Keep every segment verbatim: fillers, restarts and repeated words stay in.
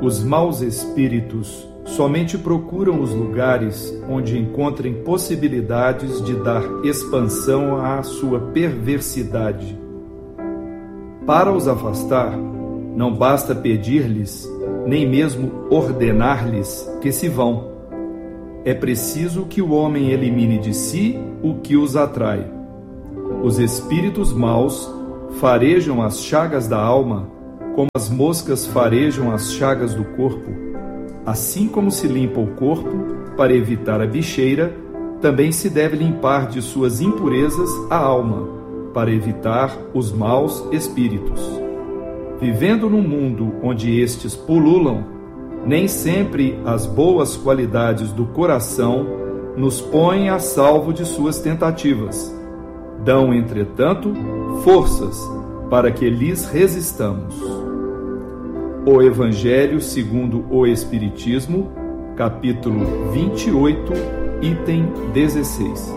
Os maus espíritos somente procuram os lugares onde encontrem possibilidades de dar expansão à sua perversidade. Para os afastar, não basta pedir-lhes, nem mesmo ordenar-lhes que se vão. É preciso que o homem elimine de si o que os atrai. Os espíritos maus farejam as chagas da alma como as moscas farejam as chagas do corpo. Assim como se limpa o corpo para evitar a bicheira, também se deve limpar de suas impurezas a alma, para evitar os maus espíritos. Vivendo num mundo onde estes pululam, nem sempre as boas qualidades do coração nos põem a salvo de suas tentativas. Dão, entretanto, forças para que lhes resistamos. O Evangelho segundo o Espiritismo, capítulo vinte e oito, item dezesseis.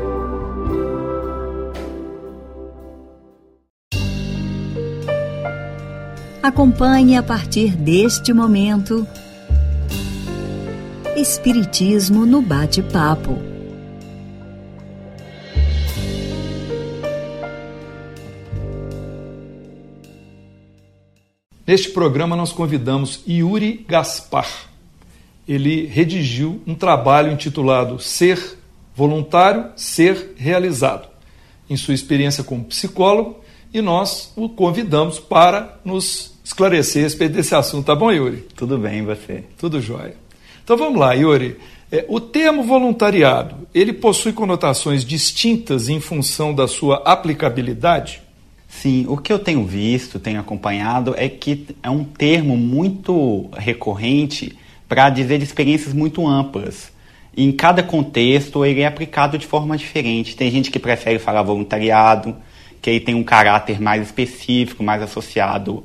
Acompanhe a partir deste momento Espiritismo no Bate-Papo. Neste programa nós convidamos Yuri Gaspar. Ele redigiu um trabalho intitulado Ser Voluntário, Ser Realizado, em sua experiência como psicólogo, e nós o convidamos para nos esclarecer a respeito desse assunto. Tá bom, Yuri? Tudo bem, e você? Tudo jóia. Então vamos lá, Yuri. É, o termo voluntariado, ele possui conotações distintas em função da sua aplicabilidade? Sim, o que eu tenho visto, tenho acompanhado, é que é um termo muito recorrente para dizer de experiências muito amplas. E em cada contexto ele é aplicado de forma diferente. Tem gente que prefere falar voluntariado, que aí tem um caráter mais específico, mais associado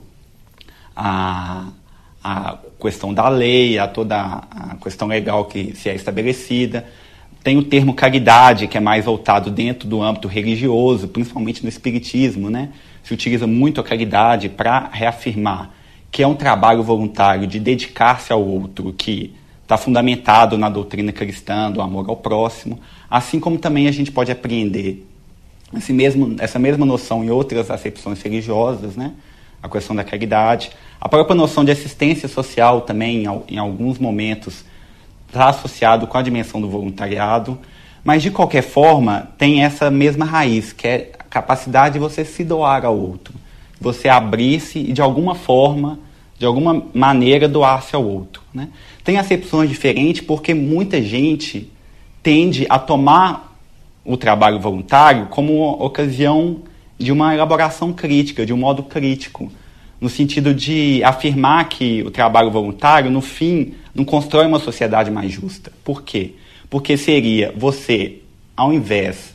à, à questão da lei, a toda a questão legal que se é estabelecida. Tem o termo caridade, que é mais voltado dentro do âmbito religioso, principalmente no espiritismo, né? Se utiliza muito a caridade para reafirmar que é um trabalho voluntário de dedicar-se ao outro, que está fundamentado na doutrina cristã, do amor ao próximo, assim como também a gente pode apreender esse mesmo, essa mesma noção em outras acepções religiosas, né? A questão da caridade. A própria noção de assistência social também, em alguns momentos, está associado com a dimensão do voluntariado, mas de qualquer forma tem essa mesma raiz, que é a capacidade de você se doar ao outro, você abrir-se e de alguma forma, de alguma maneira doar-se ao outro, né? Tem acepções diferentes porque muita gente tende a tomar o trabalho voluntário como ocasião de uma elaboração crítica, de um modo crítico, no sentido de afirmar que o trabalho voluntário, no fim, não constrói uma sociedade mais justa. Por quê? Porque seria você, ao invés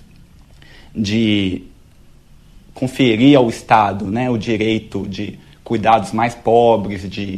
de conferir ao Estado, né, o direito de cuidar dos mais pobres, de,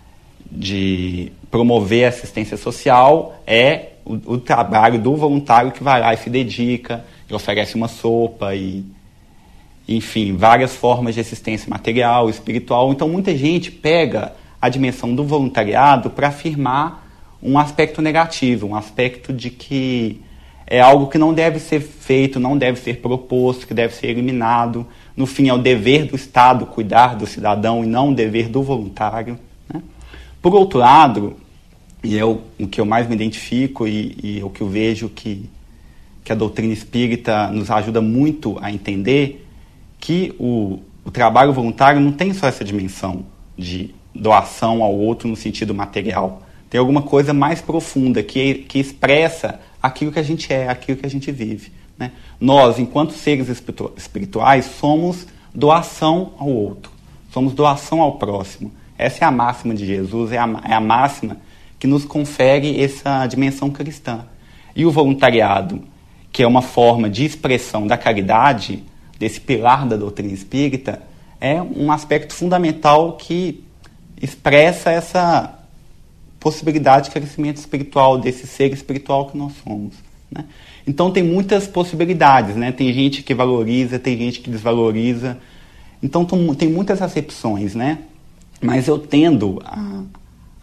de promover a assistência social, é o, o trabalho do voluntário que vai lá e se dedica, e oferece uma sopa e... enfim, várias formas de assistência material, espiritual. Então, muita gente pega a dimensão do voluntariado para afirmar um aspecto negativo, um aspecto de que é algo que não deve ser feito, não deve ser proposto, que deve ser eliminado. No fim, é o dever do Estado cuidar do cidadão e não o dever do voluntário, né? Por outro lado, e é o, o que eu mais me identifico e, e o que eu vejo que, que a doutrina espírita nos ajuda muito a entender, que o, o trabalho voluntário não tem só essa dimensão de doação ao outro no sentido material. Tem alguma coisa mais profunda que, que expressa aquilo que a gente é, aquilo que a gente vive, né? Nós, enquanto seres espiritu- espirituais, somos doação ao outro, somos doação ao próximo. Essa é a máxima de Jesus, é a, é a máxima que nos confere essa dimensão cristã. E o voluntariado, que é uma forma de expressão da caridade, desse pilar da doutrina espírita, é um aspecto fundamental que expressa essa possibilidade de crescimento espiritual, desse ser espiritual que nós somos, né? Então tem muitas possibilidades, né? Tem gente que valoriza, tem gente que desvaloriza. Então tem muitas acepções, né? Mas eu tendo a,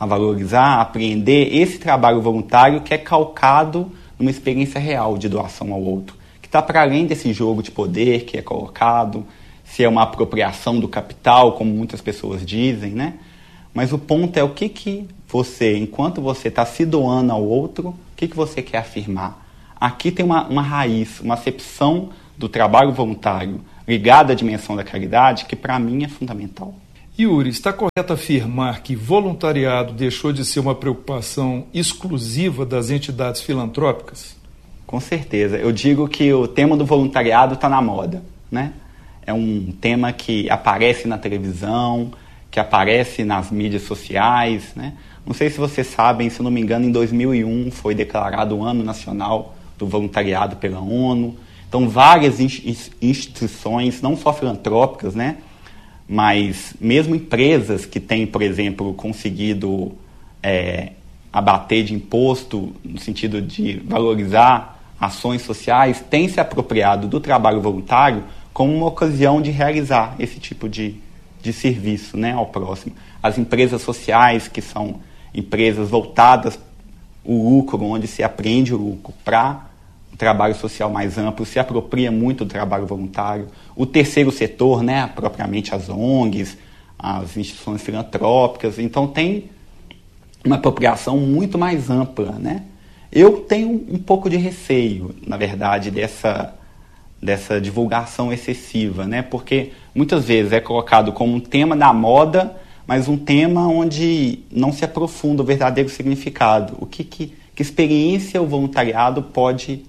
a valorizar, a apreender esse trabalho voluntário que é calcado numa experiência real de doação ao outro, que está para além desse jogo de poder que é colocado, se é uma apropriação do capital, como muitas pessoas dizem, né? Mas o ponto é o que, que você, enquanto você está se doando ao outro, o que, que você quer afirmar? Aqui tem uma, uma raiz, uma acepção do trabalho voluntário ligada à dimensão da caridade que para mim é fundamental. Yuri, está correto afirmar que voluntariado deixou de ser uma preocupação exclusiva das entidades filantrópicas? Com certeza. Eu digo que o tema do voluntariado está na moda, né? É um tema que aparece na televisão, que aparece nas mídias sociais, né? Não sei se vocês sabem, se não me engano, em dois mil e um foi declarado o Ano Nacional do Voluntariado pela ONU. Então, várias instituições, não só filantrópicas, né? Mas mesmo empresas que têm, por exemplo, conseguido é, abater de imposto, no sentido de valorizar ações sociais, têm se apropriado do trabalho voluntário como uma ocasião de realizar esse tipo de, de serviço, né, ao próximo. As empresas sociais, que são empresas voltadas ao lucro, onde se aprende o lucro para o trabalho social mais amplo, se apropria muito do trabalho voluntário. O terceiro setor, né, propriamente as O N Gs, as instituições filantrópicas, então tem uma apropriação muito mais ampla, né? Eu tenho um pouco de receio, na verdade, dessa, dessa divulgação excessiva, né? Porque muitas vezes é colocado como um tema da moda, mas um tema onde não se aprofunda o verdadeiro significado. O que, que, que experiência o voluntariado pode,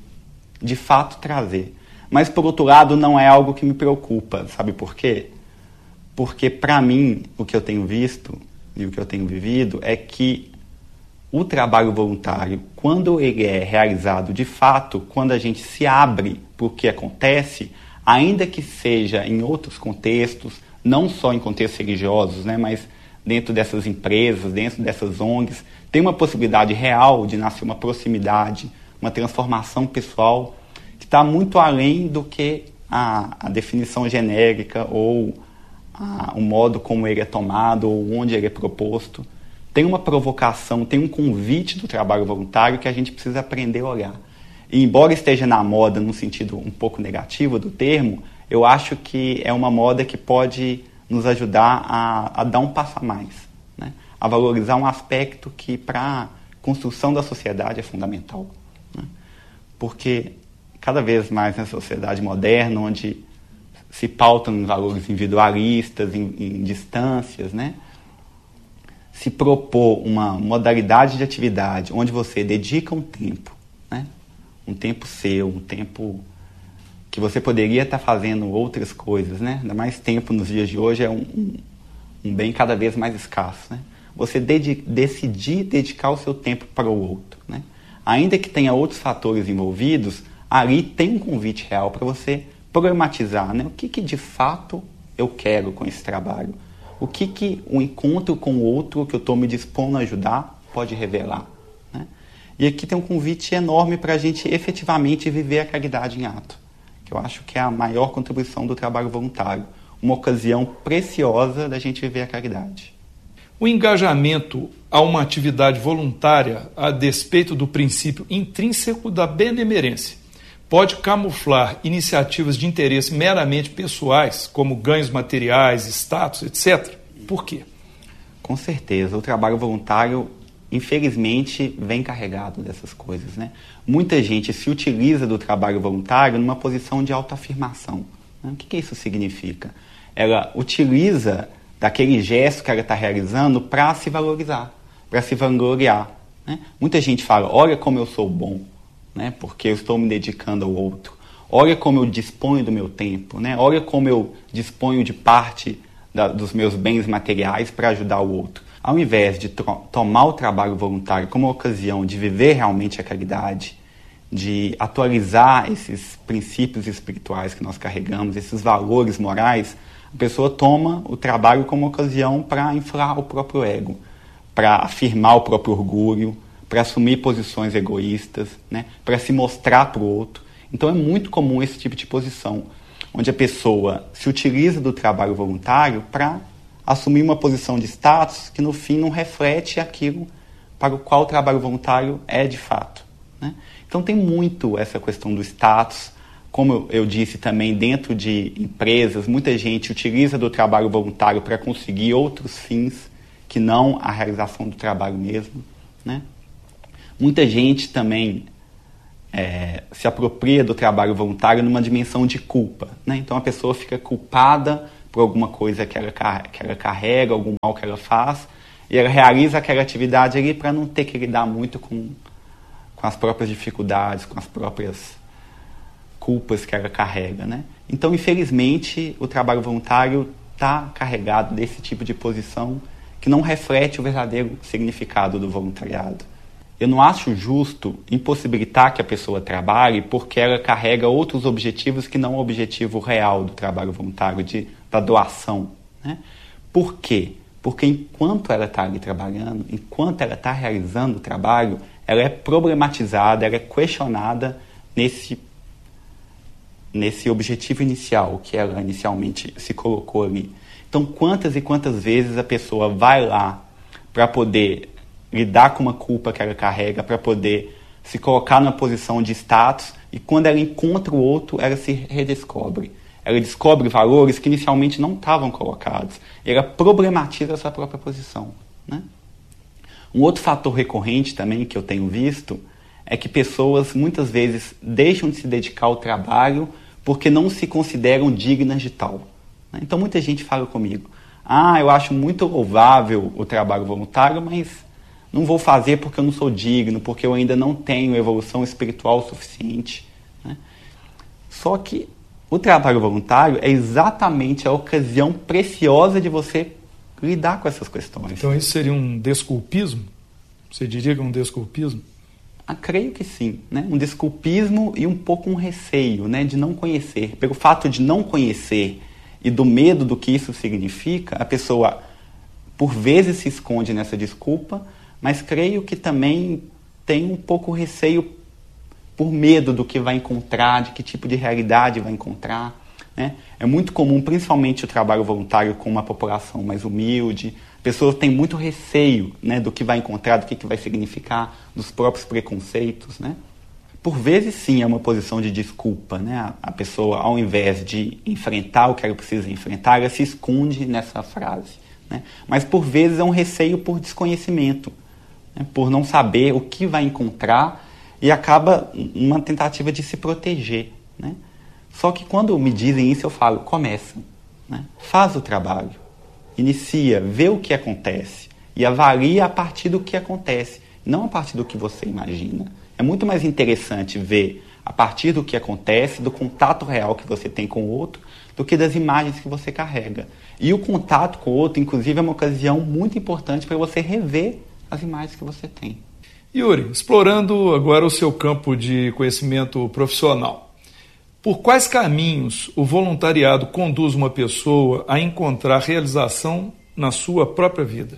de fato, trazer. Mas, por outro lado, não é algo que me preocupa. Sabe por quê? Porque, para mim, o que eu tenho visto e o que eu tenho vivido é que o trabalho voluntário, quando ele é realizado de fato, quando a gente se abre para o que acontece, ainda que seja em outros contextos, não só em contextos religiosos, né, mas dentro dessas empresas, dentro dessas O N Gs, tem uma possibilidade real de nascer uma proximidade, uma transformação pessoal que está muito além do que a, a definição genérica ou a, o modo como ele é tomado ou onde ele é proposto. Tem uma provocação, tem um convite do trabalho voluntário que a gente precisa aprender a olhar. E embora esteja na moda no sentido um pouco negativo do termo, eu acho que é uma moda que pode nos ajudar a, a dar um passo a mais, né? A valorizar um aspecto que para a construção da sociedade é fundamental, né? Porque cada vez mais na sociedade moderna, onde se pautam em valores individualistas, em, em distâncias, né? Se propor uma modalidade de atividade onde você dedica um tempo, né? Um tempo seu, um tempo que você poderia estar fazendo outras coisas, né? Ainda mais tempo nos dias de hoje é um, um, um bem cada vez mais escasso, né? Você dedi- decidir dedicar o seu tempo para o outro, né? Ainda que tenha outros fatores envolvidos, ali tem um convite real para você problematizar, né? O que, que de fato eu quero com esse trabalho? O que, que um encontro com o outro que eu estou me dispondo a ajudar pode revelar, né? E aqui tem um convite enorme para a gente efetivamente viver a caridade em ato, que eu acho que é a maior contribuição do trabalho voluntário, uma ocasião preciosa da gente viver a caridade. O engajamento a uma atividade voluntária, a despeito do princípio intrínseco da benemerência, pode camuflar iniciativas de interesse meramente pessoais, como ganhos materiais, status, etcétera. Por quê? Com certeza. O trabalho voluntário, infelizmente, vem carregado dessas coisas, né? Muita gente se utiliza do trabalho voluntário numa posição de autoafirmação, né? O que, que isso significa? Ela utiliza daquele gesto que ela está realizando para se valorizar, para se vangloriar, né? Muita gente fala, olha como eu sou bom, né? Porque eu estou me dedicando ao outro. Olha como eu disponho do meu tempo, né? Olha como eu disponho de parte da, dos meus bens materiais para ajudar o outro. Ao invés de tro- tomar o trabalho voluntário como uma ocasião de viver realmente a caridade, de atualizar esses princípios espirituais que nós carregamos, esses valores morais, a pessoa toma o trabalho como ocasião para inflar o próprio ego, para afirmar o próprio orgulho, para assumir posições egoístas, né? Para se mostrar para o outro. Então é muito comum esse tipo de posição, onde a pessoa se utiliza do trabalho voluntário para assumir uma posição de status que no fim não reflete aquilo para o qual o trabalho voluntário é de fato, né? Então tem muito essa questão do status. Como eu disse também, dentro de empresas, muita gente utiliza do trabalho voluntário para conseguir outros fins que não a realização do trabalho mesmo, né? Muita gente também é, se apropria do trabalho voluntário numa dimensão de culpa, né? Então a pessoa fica culpada por alguma coisa que ela, que ela carrega, algum mal que ela faz, e ela realiza aquela atividade ali para não ter que lidar muito com, com as próprias dificuldades, com as próprias culpas que ela carrega, né? Então, infelizmente, o trabalho voluntário está carregado desse tipo de posição que não reflete o verdadeiro significado do voluntariado. Eu não acho justo impossibilitar que a pessoa trabalhe porque ela carrega outros objetivos que não o objetivo real do trabalho voluntário, de, da doação, né? Por quê? Porque enquanto ela está ali trabalhando, enquanto ela está realizando o trabalho, ela é problematizada, ela é questionada nesse, nesse objetivo inicial que ela inicialmente se colocou ali. Então, quantas e quantas vezes a pessoa vai lá para poder lidar com uma culpa que ela carrega, para poder se colocar numa posição de status, e quando ela encontra o outro, ela se redescobre. Ela descobre valores que inicialmente não estavam colocados. E ela problematiza a sua própria posição, né? Um outro fator recorrente também que eu tenho visto é que pessoas muitas vezes deixam de se dedicar ao trabalho porque não se consideram dignas de tal. Então muita gente fala comigo: ah, eu acho muito louvável o trabalho voluntário, mas não vou fazer porque eu não sou digno, porque eu ainda não tenho evolução espiritual suficiente, né? Só que o trabalho voluntário é exatamente a ocasião preciosa de você lidar com essas questões. Então isso seria um desculpismo? Você diria que é um desculpismo? Ah, creio que sim, né? Um desculpismo e um pouco um receio, né, de não conhecer. Pelo fato de não conhecer e do medo do que isso significa, a pessoa por vezes se esconde nessa desculpa, mas creio que também tem um pouco receio por medo do que vai encontrar, de que tipo de realidade vai encontrar, né? É muito comum, principalmente o trabalho voluntário com uma população mais humilde, pessoas têm muito receio, né, do que vai encontrar, do que, que vai significar, dos próprios preconceitos, né? Por vezes, sim, é uma posição de desculpa, né? A, a pessoa, ao invés de enfrentar o que ela precisa enfrentar, ela se esconde nessa frase, né? Mas, por vezes, é um receio por desconhecimento, né? Por não saber o que vai encontrar, e acaba uma tentativa de se proteger, né? Só que quando me dizem isso, eu falo: começa, né? Faz o trabalho, inicia, vê o que acontece e avalia a partir do que acontece, não a partir do que você imagina. É muito mais interessante ver a partir do que acontece, do contato real que você tem com o outro, do que das imagens que você carrega. E o contato com o outro, inclusive, é uma ocasião muito importante para você rever as imagens que você tem. Yuri, explorando agora o seu campo de conhecimento profissional, por quais caminhos o voluntariado conduz uma pessoa a encontrar realização na sua própria vida?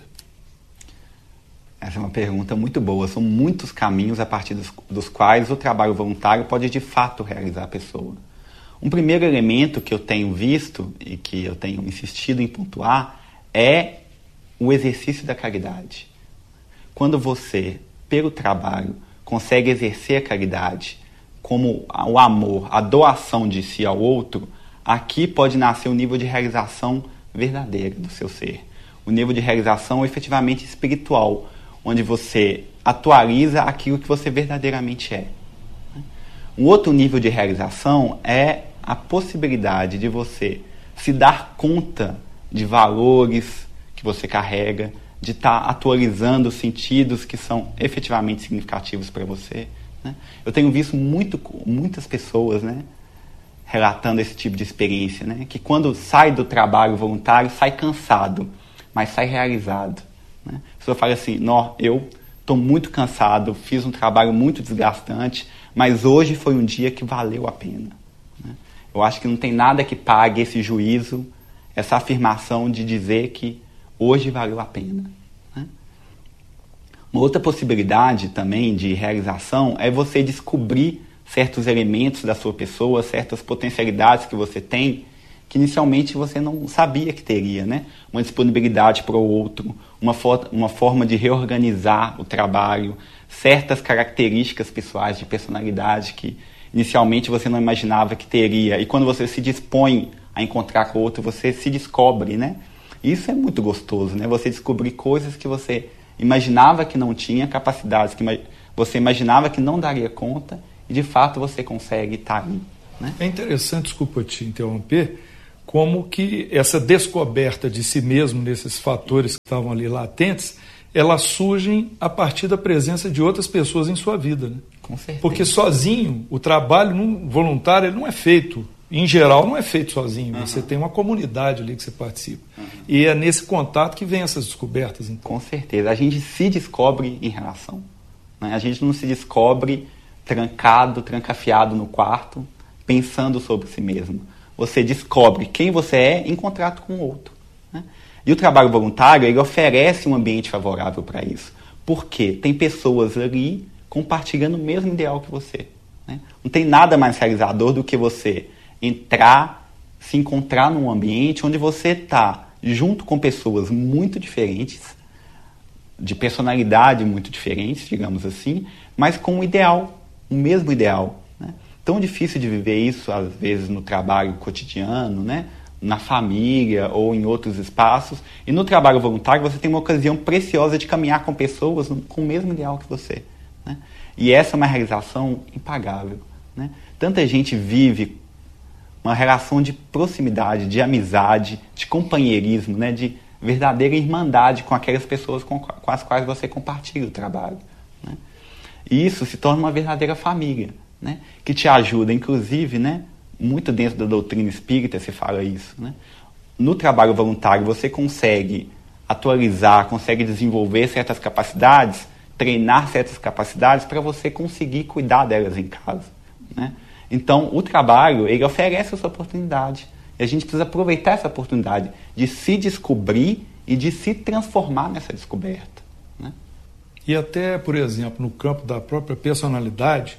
Essa é uma pergunta muito boa. São muitos caminhos a partir dos, dos quais o trabalho voluntário pode de fato realizar a pessoa. Um primeiro elemento que eu tenho visto e que eu tenho insistido em pontuar é o exercício da caridade. Quando você, pelo trabalho, consegue exercer a caridade como o amor, a doação de si ao outro, aqui pode nascer um nível de realização verdadeira do seu ser. O nível de realização efetivamente espiritual, onde você atualiza aquilo que você verdadeiramente é. Um outro nível de realização é a possibilidade de você se dar conta de valores que você carrega, de estar atualizando sentidos que são efetivamente significativos para você, né? Eu tenho visto muito, muitas pessoas, né, relatando esse tipo de experiência, né, que quando sai do trabalho voluntário, sai cansado, mas sai realizado, né? A pessoa fala assim: não, eu estou muito cansado, fiz um trabalho muito desgastante, mas hoje foi um dia que valeu a pena, né? Eu acho que não tem nada que pague esse juízo, essa afirmação de dizer que hoje valeu a pena, né? Uma outra possibilidade também de realização é você descobrir certos elementos da sua pessoa, certas potencialidades que você tem, que inicialmente você não sabia que teria, né? Uma disponibilidade para o outro, uma, for- uma forma de reorganizar o trabalho, certas características pessoais de personalidade que inicialmente você não imaginava que teria. E quando você se dispõe a encontrar com o outro, você se descobre, né? Isso é muito gostoso, né? Você descobrir coisas que você imaginava que não tinha, capacidades que você imaginava que não daria conta, e de fato você consegue estar ali, né? É interessante, desculpa te interromper, como que essa descoberta de si mesmo nesses fatores que estavam ali latentes, elas surgem a partir da presença de outras pessoas em sua vida, né? Com certeza. Porque sozinho, o trabalho não, voluntário ele não é feito, em geral não é feito sozinho, uhum. Você tem uma comunidade ali que você participa. Uhum. E é nesse contato que vem essas descobertas. Então. Com certeza. A gente se descobre em relação, né? A gente não se descobre trancado, trancafiado no quarto, pensando sobre si mesmo. Você descobre quem você é em contato com o outro, né? E o trabalho voluntário, ele oferece um ambiente favorável para isso. Porque tem pessoas ali compartilhando o mesmo ideal que você, né? Não tem nada mais realizador do que você entrar, se encontrar num ambiente onde você está junto com pessoas muito diferentes, de personalidade muito diferentes, digamos assim, mas com um ideal, o mesmo ideal, né? Tão difícil de viver isso, às vezes, no trabalho cotidiano, né? Na família ou em outros espaços. E no trabalho voluntário você tem uma ocasião preciosa de caminhar com pessoas com o mesmo ideal que você, né? E essa é uma realização impagável, né? Tanta gente vive uma relação de proximidade, de amizade, de companheirismo, né? De verdadeira irmandade com aquelas pessoas com, com as quais você compartilha o trabalho, né? E isso se torna uma verdadeira família, né? Que te ajuda, inclusive, né? Muito dentro da doutrina espírita se fala isso, né? No trabalho voluntário você consegue atualizar, consegue desenvolver certas capacidades, treinar certas capacidades para você conseguir cuidar delas em casa, né? Então, o trabalho, ele oferece essa oportunidade. E a gente precisa aproveitar essa oportunidade de se descobrir e de se transformar nessa descoberta, né? E até, por exemplo, no campo da própria personalidade,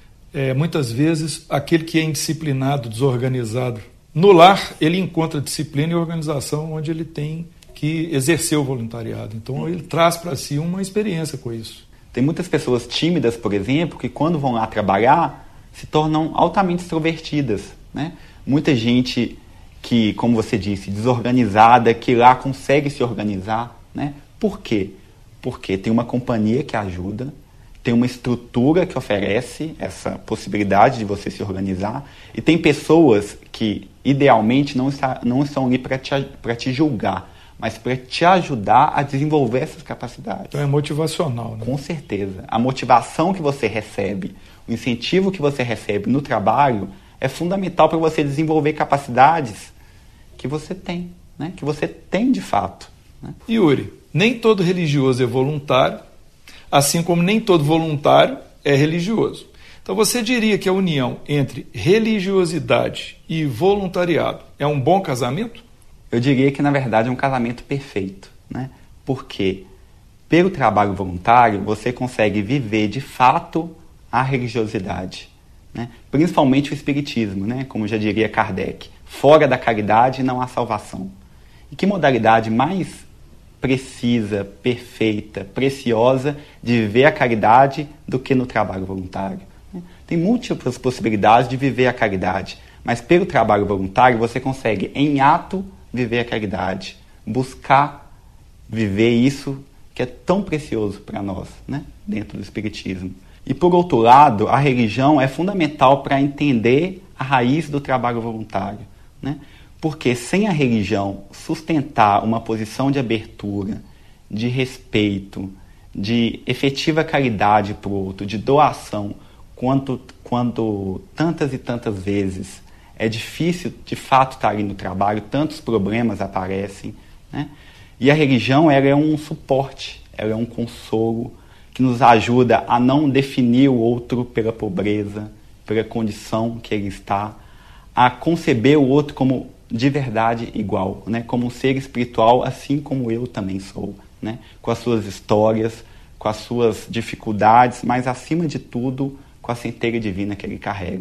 é, muitas vezes aquele que é indisciplinado, desorganizado, no lar ele encontra disciplina e organização onde ele tem que exercer o voluntariado. Então ele traz para si uma experiência com isso. Tem muitas pessoas tímidas, por exemplo, que quando vão lá trabalhar se tornam altamente extrovertidas, né? Muita gente que, como você disse, desorganizada, que lá consegue se organizar, né? Por quê? Porque tem uma companhia que ajuda, tem uma estrutura que oferece essa possibilidade de você se organizar, e tem pessoas que, idealmente, não, está, não estão ali para te, para te julgar, mas para te ajudar a desenvolver essas capacidades. Então é motivacional, né? Com certeza. A motivação que você recebe, o incentivo que você recebe no trabalho é fundamental para você desenvolver capacidades que você tem, né? Que você tem de fato, né? Yuri, nem todo religioso é voluntário, assim como nem todo voluntário é religioso. Então você diria que a união entre religiosidade e voluntariado é um bom casamento? Eu diria que, na verdade, é um casamento perfeito, né? Porque, pelo trabalho voluntário, você consegue viver, de fato, a religiosidade, né? Principalmente o espiritismo, né? Como já diria Kardec, fora da caridade não há salvação. E que modalidade mais precisa, perfeita, preciosa de viver a caridade do que no trabalho voluntário, né? Tem múltiplas possibilidades de viver a caridade, mas pelo trabalho voluntário você consegue, em ato, viver a caridade, buscar viver isso que é tão precioso para nós, né? Dentro do espiritismo. E, por outro lado, a religião é fundamental para entender a raiz do trabalho voluntário, né? Porque sem a religião sustentar uma posição de abertura, de respeito, de efetiva caridade para o outro, de doação, quanto, quando tantas e tantas vezes é difícil, de fato, estar ali no trabalho, tantos problemas aparecem, né? E a religião, ela é um suporte, ela é um consolo, que nos ajuda a não definir o outro pela pobreza, pela condição que ele está, a conceber o outro como de verdade igual, né? Como um ser espiritual, assim como eu também sou, né? Com as suas histórias, com as suas dificuldades, mas acima de tudo, com a centelha divina que ele carrega,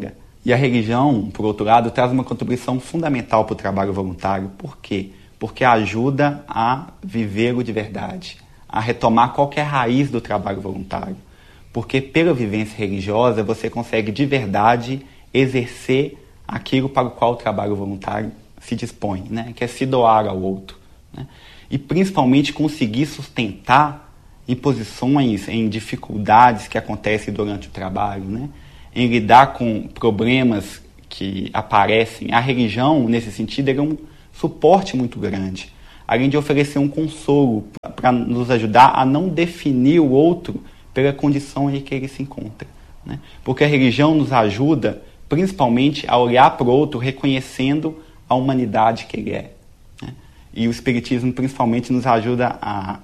E a religião, por outro lado, traz uma contribuição fundamental para o trabalho voluntário. Por quê? Porque ajuda a viver o de verdade, a retomar qualquer raiz do trabalho voluntário. Porque pela vivência religiosa você consegue de verdade exercer aquilo para o qual o trabalho voluntário se dispõe, né? Que é se doar ao outro, né? E principalmente conseguir sustentar em posições, em dificuldades que acontecem durante o trabalho, né? Em lidar com problemas que aparecem. A religião, nesse sentido, é um suporte muito grande, além de oferecer um consolo para nos ajudar a não definir o outro pela condição em que ele se encontra, né? Porque a religião nos ajuda principalmente a olhar para o outro reconhecendo a humanidade que ele é, né? E o Espiritismo principalmente nos ajuda a,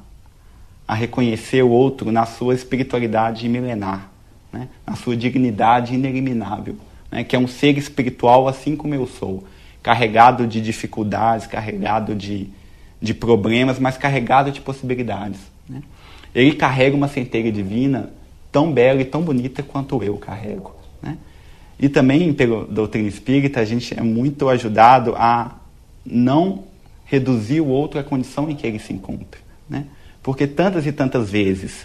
a reconhecer o outro na sua espiritualidade milenar, né? Na sua dignidade ineliminável, né? Que é um ser espiritual assim como eu sou, carregado de dificuldades, carregado de, de problemas, mas carregado de possibilidades, né? Ele carrega uma centelha divina tão bela e tão bonita quanto eu carrego, né? E também, pela doutrina espírita, a gente é muito ajudado a não reduzir o outro à condição em que ele se encontra, né? Porque tantas e tantas vezes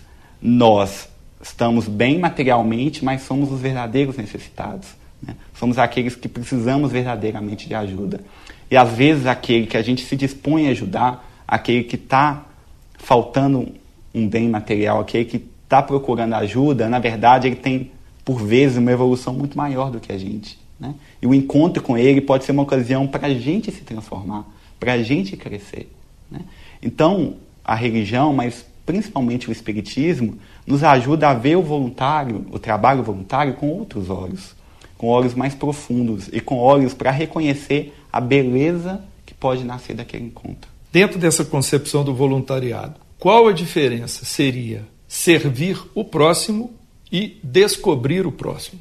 nós estamos bem materialmente, mas somos os verdadeiros necessitados, né? Somos aqueles que precisamos verdadeiramente de ajuda. E às vezes aquele que a gente se dispõe a ajudar, aquele que está faltando um bem material, aquele que está procurando ajuda, na verdade ele tem, por vezes, uma evolução muito maior do que a gente, né? E o encontro com ele pode ser uma ocasião para a gente se transformar, para a gente crescer, né? Então, a religião, mas principalmente o Espiritismo, nos ajuda a ver o voluntário, o trabalho voluntário, com outros olhos, com olhos mais profundos e com olhos para reconhecer a beleza que pode nascer daquele encontro. Dentro dessa concepção do voluntariado, qual a diferença seria servir o próximo e descobrir o próximo?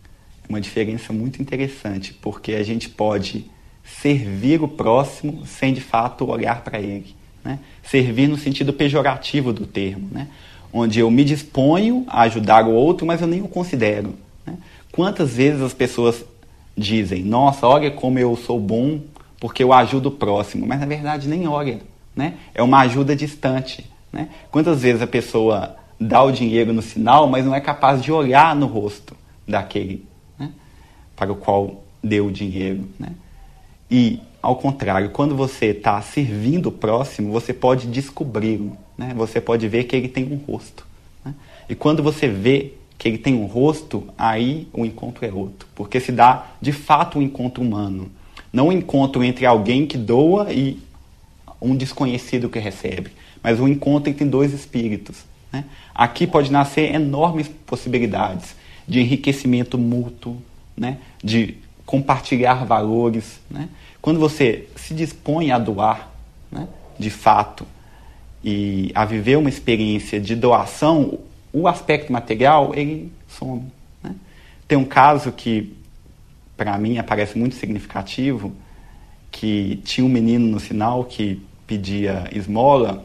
É uma diferença muito interessante, porque a gente pode servir o próximo sem, de fato, olhar para ele, né? Servir no sentido pejorativo do termo, né? Onde eu me disponho a ajudar o outro, mas eu nem o considero, né? Quantas vezes as pessoas dizem, nossa, olha como eu sou bom porque eu ajudo o próximo, mas na verdade nem olha, né? É uma ajuda distante, né? Quantas vezes a pessoa dá o dinheiro no sinal, mas não é capaz de olhar no rosto daquele, né, para o qual deu o dinheiro, né? E, ao contrário, quando você está servindo o próximo, você pode descobri-lo, né? Você pode ver que ele tem um rosto, né? E quando você vê que ele tem um rosto, aí o encontro é outro, porque se dá, de fato, um encontro humano, não um encontro entre alguém que doa e um desconhecido que recebe, mas um encontro entre dois espíritos, né? Aqui pode nascer enormes possibilidades de enriquecimento mútuo, né? De compartilhar valores, né? Quando você se dispõe a doar, né, de fato, e a viver uma experiência de doação, o aspecto material, ele some, né? Tem um caso que, para mim, aparece muito significativo, que tinha um menino no sinal que pedia esmola,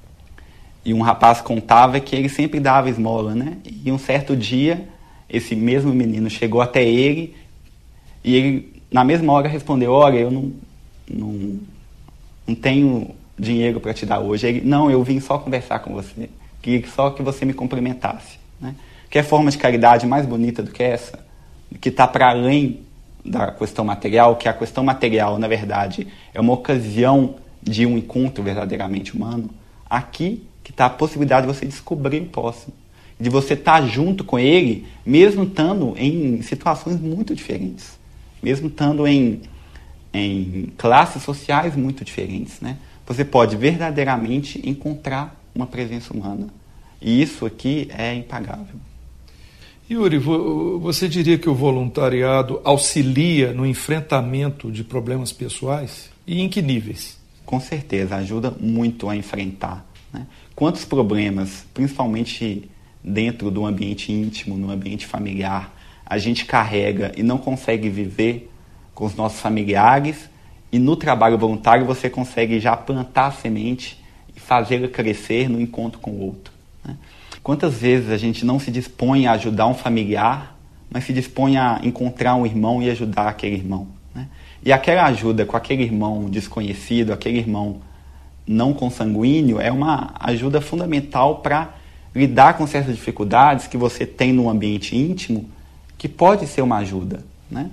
e um rapaz contava que ele sempre dava esmola, né? E um certo dia, esse mesmo menino chegou até ele, e ele, na mesma hora, respondeu, olha, eu não, não, não tenho dinheiro para te dar hoje. Ele, não, eu vim só conversar com você, queria só que você me cumprimentasse, né? Que é forma de caridade mais bonita do que essa? Que está para além da questão material, que a questão material, na verdade, é uma ocasião de um encontro verdadeiramente humano. Aqui que está a possibilidade de você descobrir o próximo, de você estar junto com ele, mesmo estando em situações muito diferentes, mesmo estando em, em classes sociais muito diferentes, né? Você pode verdadeiramente encontrar uma presença humana. E isso aqui é impagável. Yuri, você diria que o voluntariado auxilia no enfrentamento de problemas pessoais? E em que níveis? Com certeza, ajuda muito a enfrentar, né? Quantos problemas, principalmente dentro do ambiente íntimo, no ambiente familiar, a gente carrega e não consegue viver com os nossos familiares, e no trabalho voluntário você consegue já plantar a semente e fazê-la crescer no encontro com o outro, né? Quantas vezes a gente não se dispõe a ajudar um familiar, mas se dispõe a encontrar um irmão e ajudar aquele irmão, né? E aquela ajuda com aquele irmão desconhecido, aquele irmão não consanguíneo, é uma ajuda fundamental para lidar com certas dificuldades que você tem no ambiente íntimo, que pode ser uma ajuda, né?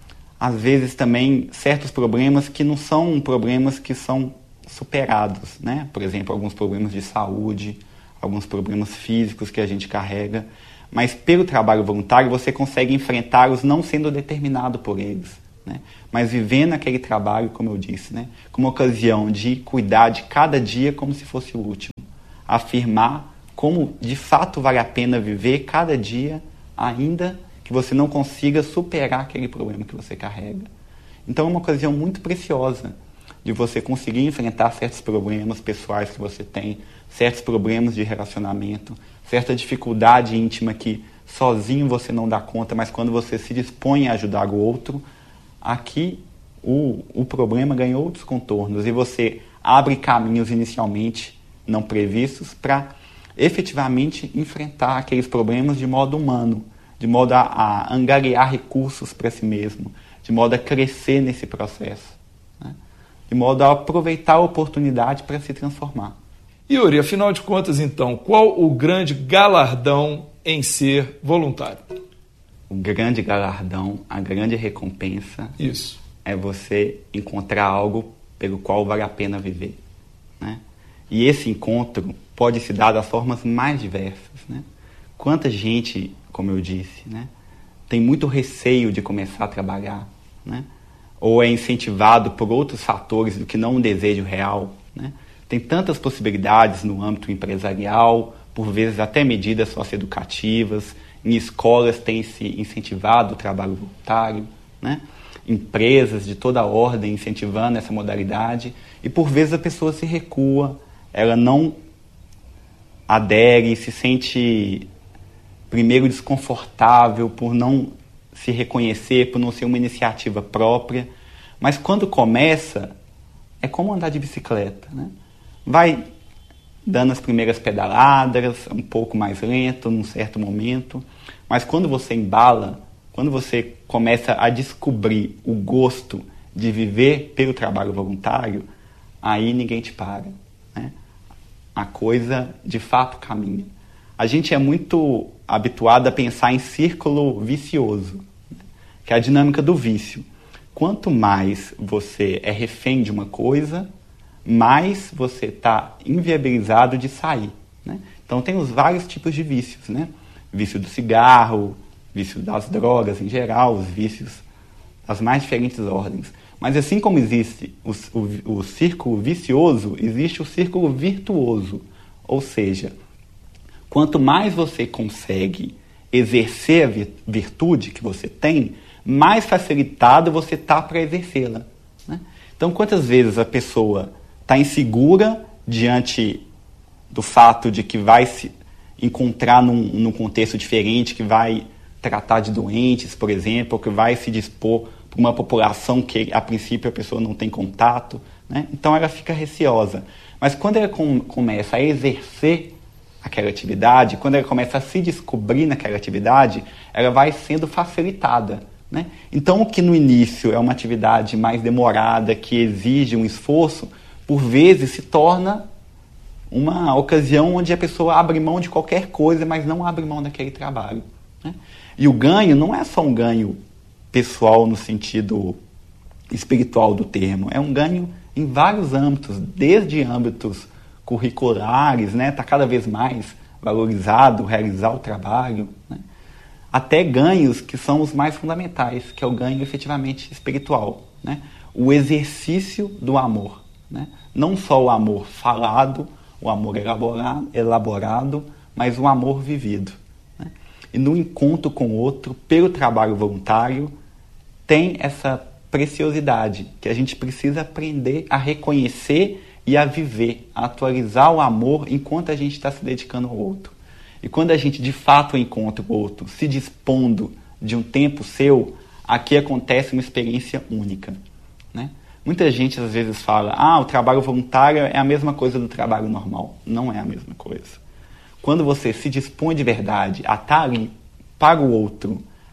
Às vezes também certos problemas que não são problemas que são superados, né? Por exemplo, alguns problemas de saúde, alguns problemas físicos que a gente carrega, mas pelo trabalho voluntário você consegue enfrentá-los não sendo determinado por eles, né? Mas vivendo aquele trabalho, como eu disse, né? Como ocasião de cuidar de cada dia como se fosse o último, afirmar como de fato vale a pena viver cada dia, ainda que você não consiga superar aquele problema que você carrega. Então é uma ocasião muito preciosa de você conseguir enfrentar certos problemas pessoais que você tem, certos problemas de relacionamento, certa dificuldade íntima que sozinho você não dá conta, mas quando você se dispõe a ajudar o outro, aqui o, o problema ganhou outros contornos e você abre caminhos inicialmente não previstos para efetivamente enfrentar aqueles problemas de modo humano, de modo a, a angariar recursos para si mesmo, de modo a crescer nesse processo, né? De modo a aproveitar a oportunidade para se transformar. Yuri, afinal de contas, então, qual o grande galardão em ser voluntário? O grande galardão, a grande recompensa, Isso. é você encontrar algo pelo qual vale a pena viver, né? E esse encontro pode se dar das formas mais diversas, né? Quanta gente, como eu disse, né, tem muito receio de começar a trabalhar, né? Ou é incentivado por outros fatores do que não um desejo real, né? Tem tantas possibilidades no âmbito empresarial, por vezes até medidas socioeducativas, em escolas tem se incentivado o trabalho voluntário, né? Empresas de toda ordem incentivando essa modalidade, e por vezes a pessoa se recua, ela não adere, se sente primeiro desconfortável por não se reconhecer, por não ser uma iniciativa própria, mas quando começa, é como andar de bicicleta, né? Vai dando as primeiras pedaladas, um pouco mais lento, num certo momento, mas quando você embala, quando você começa a descobrir o gosto de viver pelo trabalho voluntário, aí ninguém te para, né? A coisa de fato caminha. A gente é muito habituado a pensar em círculo vicioso, né? Que é a dinâmica do vício. Quanto mais você é refém de uma coisa, mais você está inviabilizado de sair, né? Então tem os vários tipos de vícios, né? Vício do cigarro, vício das drogas em geral, os vícios das mais diferentes ordens. Mas assim como existe o, o, o círculo vicioso, existe o círculo virtuoso. Ou seja, quanto mais você consegue exercer a virtude que você tem, mais facilitado você está para exercê-la, né? Então, quantas vezes a pessoa está insegura diante do fato de que vai se encontrar num, num contexto diferente, que vai tratar de doentes, por exemplo, ou que vai se dispor para uma população que, a princípio, a pessoa não tem contato, né? Então, ela fica receosa. Mas quando ela com, começa a exercer aquela atividade, quando ela começa a se descobrir naquela atividade, ela vai sendo facilitada, né? Então, o que no início é uma atividade mais demorada, que exige um esforço, por vezes se torna uma ocasião onde a pessoa abre mão de qualquer coisa, mas não abre mão daquele trabalho, né? E o ganho não é só um ganho pessoal no sentido espiritual do termo, é um ganho em vários âmbitos, desde âmbitos curriculares, né? Está cada vez mais valorizado realizar o trabalho, né? Até ganhos que são os mais fundamentais, que é o ganho efetivamente espiritual, né? O exercício do amor, né? Não só o amor falado, o amor elaborado, elaborado, mas o amor vivido, né? E no encontro com o outro, pelo trabalho voluntário, tem essa preciosidade que a gente precisa aprender a reconhecer e a viver, a atualizar o amor enquanto a gente está se dedicando ao outro. E quando a gente de fato encontra o outro, se dispondo de um tempo seu, aqui acontece uma experiência única, né? Muita gente às vezes fala, ah, o trabalho voluntário é a mesma coisa do trabalho normal. Não é a mesma coisa. Quando você se dispõe de verdade a estar ali para o outro,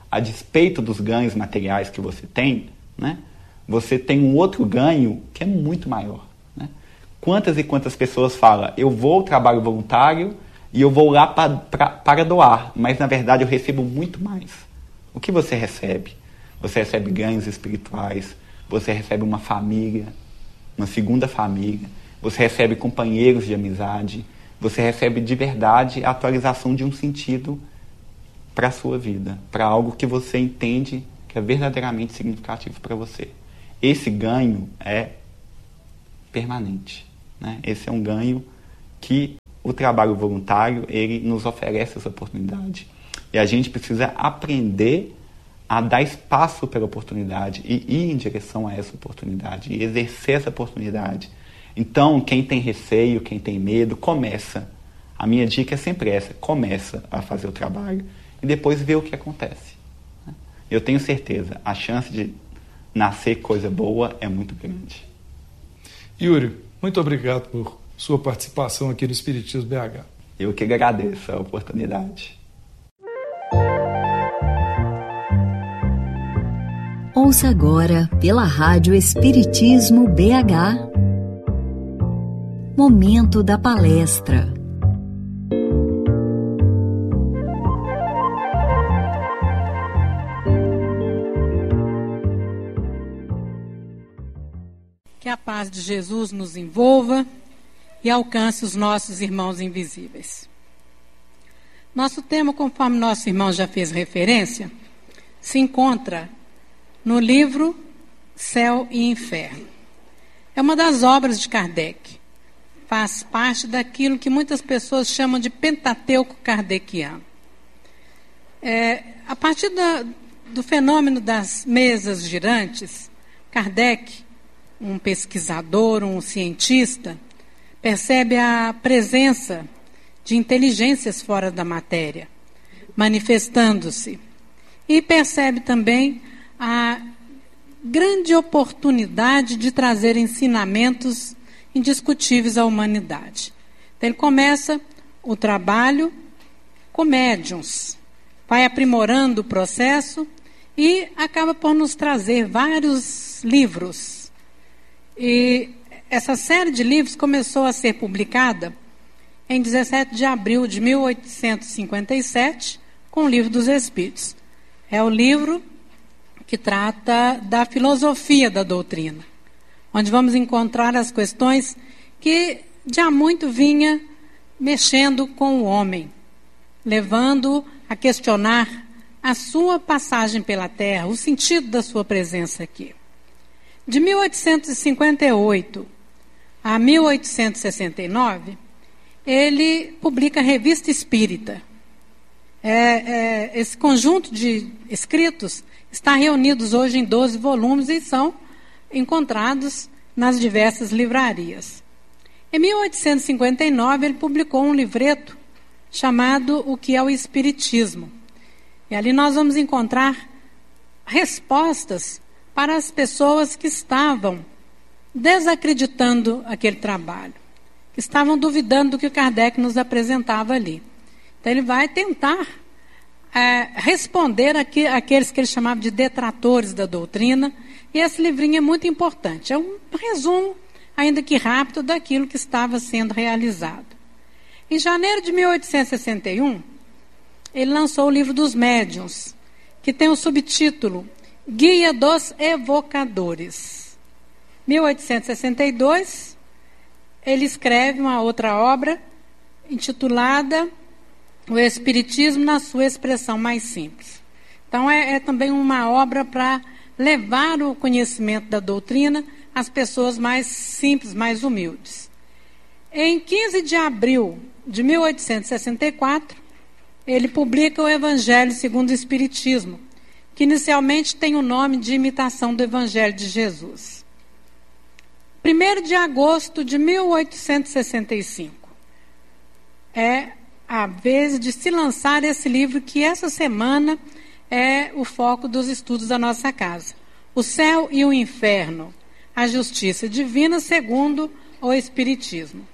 a despeito dos ganhos materiais que você tem, né, você tem um outro ganho que é muito maior. Né? Quantas e quantas pessoas falam, eu vou ao trabalho voluntário e eu vou lá pra, pra, para doar, mas na verdade eu recebo muito mais. O que você recebe? Você recebe ganhos espirituais, você recebe uma família, uma segunda família, você recebe companheiros de amizade, você recebe de verdade a atualização de um sentido para a sua vida, para algo que você entende que é verdadeiramente significativo para você. Esse ganho é permanente. Né? Esse é um ganho que o trabalho voluntário ele nos oferece essa oportunidade. E a gente precisa aprender a dar espaço pela oportunidade e ir em direção a essa oportunidade, e exercer essa oportunidade. Então, quem tem receio, quem tem medo, começa. A minha dica é sempre essa, começa a fazer o trabalho e depois vê o que acontece. Eu tenho certeza, a chance de nascer coisa boa é muito grande. Yuri, muito obrigado por sua participação aqui no Espiritismo B H. Eu que agradeço a oportunidade. Ouça agora, pela Rádio Espiritismo B H, Momento da Palestra. Que a paz de Jesus nos envolva e alcance os nossos irmãos invisíveis. Nosso tema, conforme nosso irmão já fez referência, se encontra no livro Céu e Inferno. É uma das obras de Kardec. Faz parte daquilo que muitas pessoas chamam de Pentateuco kardeciano. É, a partir da, do fenômeno das mesas girantes, Kardec, um pesquisador, um cientista, percebe a presença de inteligências fora da matéria, manifestando-se. E percebe também a grande oportunidade de trazer ensinamentos indiscutíveis à humanidade. Então, ele começa o trabalho com médiuns, vai aprimorando o processo e acaba por nos trazer vários livros. E essa série de livros começou a ser publicada em dezessete de abril de mil oitocentos e cinquenta e sete, com o Livro dos Espíritos. É o livro que trata da filosofia da doutrina, onde vamos encontrar as questões que de há muito vinha mexendo com o homem, levando a questionar a sua passagem pela Terra, o sentido da sua presença aqui. De mil oitocentos e cinquenta e oito a mil oitocentos e sessenta e nove, ele publica a Revista Espírita. É, é, esse conjunto de escritos está reunidos hoje em doze volumes e são encontrados nas diversas livrarias. Em mil oitocentos e cinquenta e nove, ele publicou um livreto chamado O que é o Espiritismo. E ali nós vamos encontrar respostas para as pessoas que estavam desacreditando aquele trabalho, que estavam duvidando do que o Kardec nos apresentava ali. Então ele vai tentar é, responder aqui, àqueles que ele chamava de detratores da doutrina, e esse livrinho é muito importante. É um resumo, ainda que rápido, daquilo que estava sendo realizado. Em janeiro de mil oitocentos e sessenta e um, ele lançou o Livro dos Médiuns, que tem o subtítulo Guia dos Evocadores. mil oitocentos e sessenta e dois, ele escreve uma outra obra intitulada O Espiritismo na sua expressão mais simples. Então é, é também uma obra para levar o conhecimento da doutrina às pessoas mais simples, mais humildes. Em quinze de abril de mil oitocentos e sessenta e quatro, ele publica o Evangelho segundo o Espiritismo, que inicialmente tem o nome de Imitação do Evangelho de Jesus. primeiro de agosto de mil oitocentos e sessenta e cinco, é a vez de se lançar esse livro que essa semana é o foco dos estudos da nossa casa. O Céu e o Inferno, a Justiça Divina segundo o Espiritismo.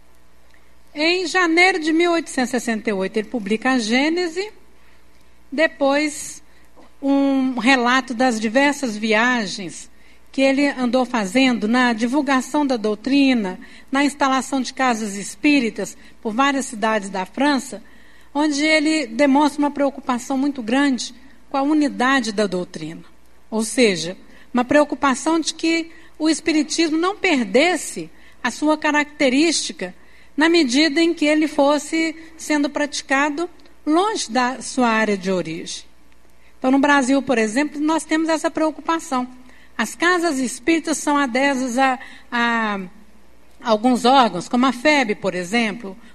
Em janeiro de mil oitocentos e sessenta e oito, ele publica a Gênese. Depois, um relato das diversas viagens que ele andou fazendo na divulgação da doutrina, na instalação de casas espíritas por várias cidades da França, onde ele demonstra uma preocupação muito grande com a unidade da doutrina. Ou seja, uma preocupação de que o espiritismo não perdesse a sua característica na medida em que ele fosse sendo praticado longe da sua área de origem. Então, no Brasil, por exemplo, nós temos essa preocupação. As casas espíritas são adesas a, a alguns órgãos, como a F E B, por exemplo,